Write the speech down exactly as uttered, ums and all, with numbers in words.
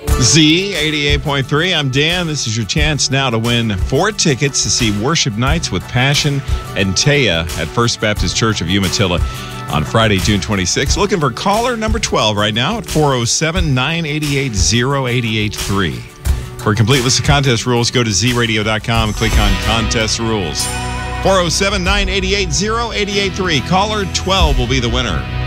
Z eighty-eight point three. I'm Dan. This is your chance now to win four tickets to see Worship Nights with Passion and Taya at First Baptist Church of Umatilla on Friday, June twenty-sixth. Looking for caller number twelve right now at four oh seven, nine eight eight, oh eight eight three. For a complete list of contest rules, go to z radio dot com and click on Contest Rules. four oh seven, nine eight eight, oh eight eight three. Caller twelve will be the winner.